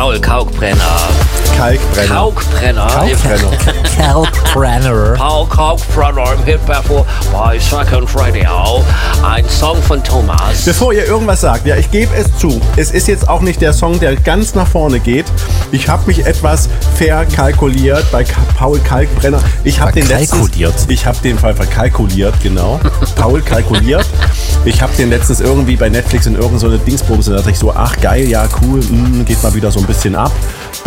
Paul Kalkbrenner. Kalkbrenner. Paul Kalkbrenner im Hitparcours bei Second Radio. Ein Song von Thomas. Bevor ihr irgendwas sagt, ja, ich gebe es zu. Es ist jetzt auch nicht der Song, der ganz nach vorne geht. Ich habe mich etwas verkalkuliert bei Paul Kalkbrenner. Ich habe den Fall verkalkuliert, genau. Paul kalkuliert. Ich habe den letztens irgendwie bei Netflix in irgendeine so Dingsbums und da dachte ich so, ach geil, ja cool, geht mal wieder so ein bisschen ab.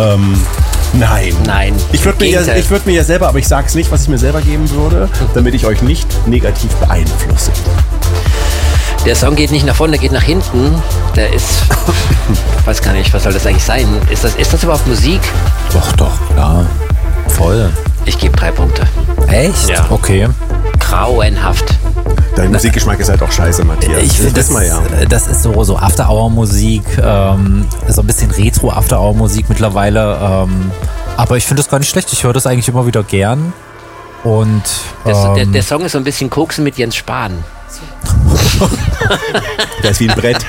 Nein. Ich würde mir ja selber, aber ich sag's nicht, was ich mir selber geben würde, damit ich euch nicht negativ beeinflusse. Der Song geht nicht nach vorne, der geht nach hinten. Der ist, ich weiß gar nicht, was soll das eigentlich sein? Ist das überhaupt Musik? Doch, klar. Voll. Ich gebe 3 Punkte. Echt? Ja. Okay. Grauenhaft. Dein Musikgeschmack ist halt auch scheiße, Matthias. Ich finde, das ist so After-Hour-Musik, so ein bisschen Retro-After-Hour-Musik mittlerweile. Aber ich finde das gar nicht schlecht. Ich höre das eigentlich immer wieder gern. Und der Song ist so ein bisschen Koksen mit Jens Spahn. Der ist wie ein Brett.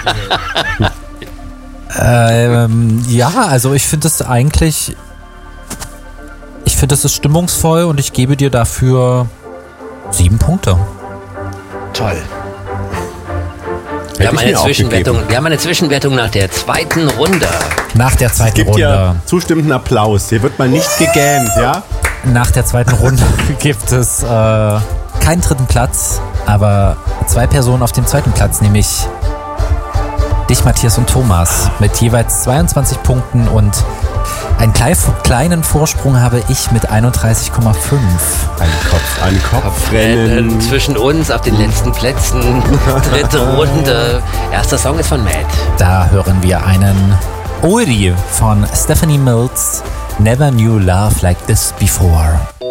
Ja, also ich finde das eigentlich... Ich finde, das ist stimmungsvoll und ich gebe dir dafür 7 Punkte. Toll. Wir haben eine Zwischenwertung nach der zweiten Runde. Es gibt ja zustimmenden Applaus. Hier wird mal nicht gegähnt, ja? Nach der zweiten Runde gibt es keinen dritten Platz, aber 2 Personen auf dem zweiten Platz, nämlich dich, Matthias und Thomas, mit jeweils 22 Punkten und einen kleinen Vorsprung habe ich mit 31,5. Ein Kopfrennen. Zwischen uns auf den letzten Plätzen. 3. Runde. Erster Song ist von Matt. Da hören wir einen Oldie von Stephanie Mills. Never Knew Love Like This Before.